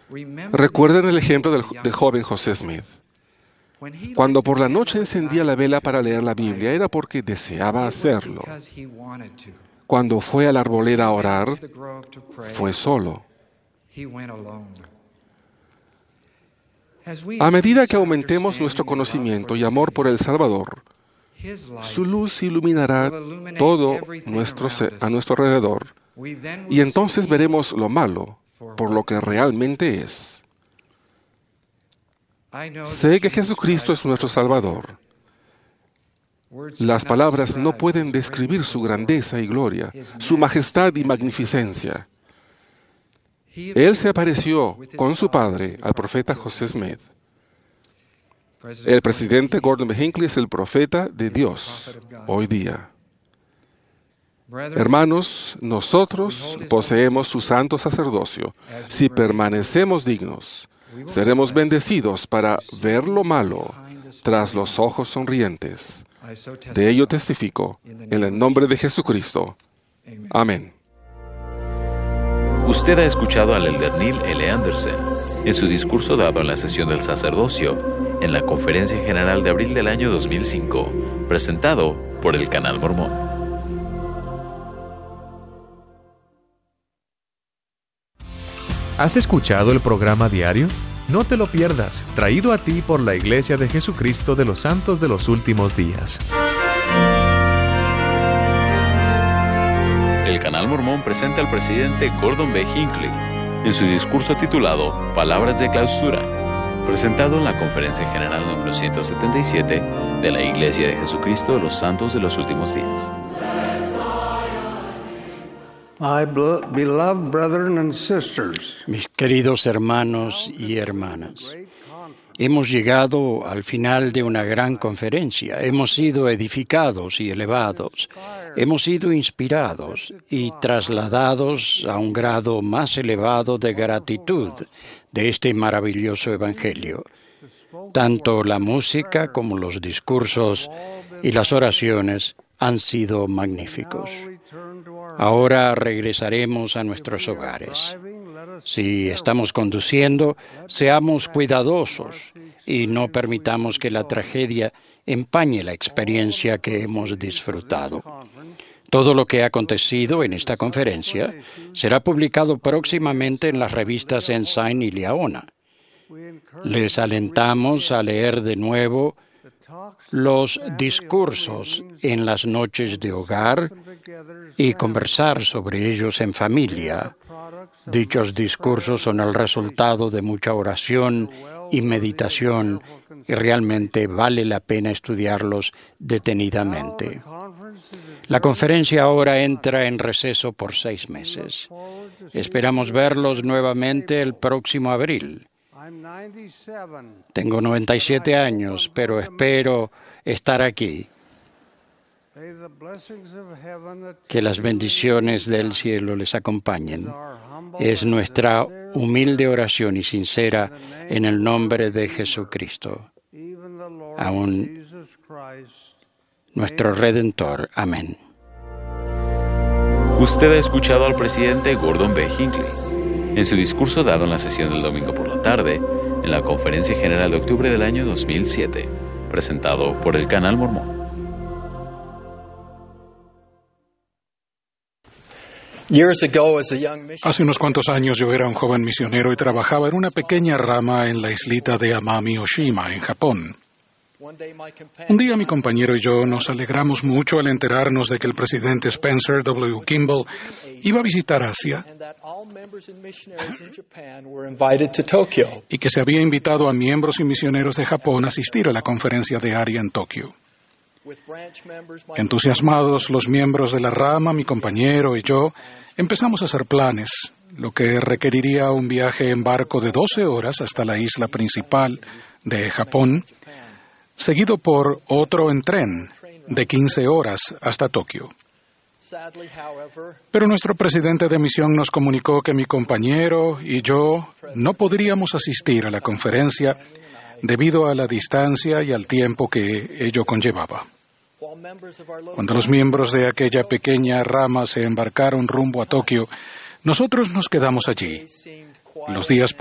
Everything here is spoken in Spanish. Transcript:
Recuerden el ejemplo del joven José Smith. Cuando por la noche encendía la vela para leer la Biblia, era porque deseaba hacerlo. Cuando fue a la arboleda a orar, fue solo. A medida que aumentemos nuestro conocimiento y amor por el Salvador, su luz iluminará todo a nuestro alrededor, y entonces veremos lo malo por lo que realmente es. Sé que Jesucristo es nuestro Salvador. Las palabras no pueden describir su grandeza y gloria, su majestad y magnificencia. Él se apareció con su padre, al profeta José Smith. El presidente Gordon B. Hinckley es el profeta de Dios hoy día. Hermanos, nosotros poseemos su santo sacerdocio. Si permanecemos dignos, seremos bendecidos para ver lo malo tras los ojos sonrientes. De ello testifico, en el nombre de Jesucristo. Amén. Usted ha escuchado al elder Neil L. Anderson en su discurso dado en la sesión del sacerdocio en la Conferencia General de abril del año 2005, presentado por el Canal Mormón. ¿Has escuchado el programa diario? No te lo pierdas, traído a ti por la Iglesia de Jesucristo de los Santos de los Últimos Días. El Canal Mormón presenta al presidente Gordon B. Hinckley en su discurso titulado Palabras de Clausura, presentado en la Conferencia General número 177 de la Iglesia de Jesucristo de los Santos de los Últimos Días. My beloved brethren and sisters, mis queridos hermanos y hermanas, hemos llegado al final de una gran conferencia. Hemos sido edificados y elevados. Hemos sido inspirados y trasladados a un grado más elevado de gratitud de este maravilloso evangelio. Tanto la música como los discursos y las oraciones han sido magníficos. Ahora regresaremos a nuestros hogares. Si estamos conduciendo, seamos cuidadosos y no permitamos que la tragedia empañe la experiencia que hemos disfrutado. Todo lo que ha acontecido en esta conferencia será publicado próximamente en las revistas Ensign y Liaona. Les alentamos a leer de nuevo los discursos en las noches de hogar y conversar sobre ellos en familia. Dichos discursos son el resultado de mucha oración y meditación y realmente vale la pena estudiarlos detenidamente. La conferencia ahora entra en receso por 6 meses. Esperamos verlos nuevamente el próximo abril. Tengo 97 años, pero espero estar aquí. Que las bendiciones del cielo les acompañen. Es nuestra humilde oración y sincera en el nombre de Jesucristo, aún nuestro Redentor. Amén. Usted ha escuchado al presidente Gordon B. Hinckley en su discurso dado en la sesión del domingo por la tarde en la Conferencia General de octubre del año 2007, presentado por el Canal Mormón. Hace unos cuantos años yo era un joven misionero y trabajaba en una pequeña rama en la islita de Amami Oshima, en Japón. Un día mi compañero y yo nos alegramos mucho al enterarnos de que el presidente Spencer W. Kimball iba a visitar Asia y que se había invitado a miembros y misioneros de Japón a asistir a la conferencia de Aria en Tokio. Entusiasmados, los miembros de la rama, mi compañero y yo, empezamos a hacer planes, lo que requeriría un viaje en barco de 12 horas hasta la isla principal de Japón, seguido por otro en tren de 15 horas hasta Tokio. Pero nuestro presidente de misión nos comunicó que mi compañero y yo no podríamos asistir a la conferencia debido a la distancia y al tiempo que ello conllevaba. Cuando los miembros de aquella pequeña rama se embarcaron rumbo a Tokio, nosotros nos quedamos allí. Los días